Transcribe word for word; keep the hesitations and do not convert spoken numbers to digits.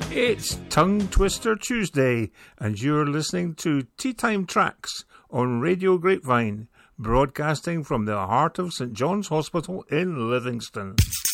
It's Tongue Twister Tuesday, and you're listening to Tea Time Tracks on Radio Grapevine, broadcasting from the heart of St John's Hospital in Livingston.